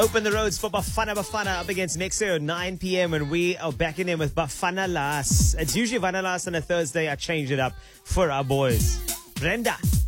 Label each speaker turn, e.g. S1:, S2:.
S1: Open the roads for Bafana up against Nexo at 9 p.m. and we are backing in with Bafana Las. It's usually Bafana Las on a Thursday. I changed it up for our boys. Brenda.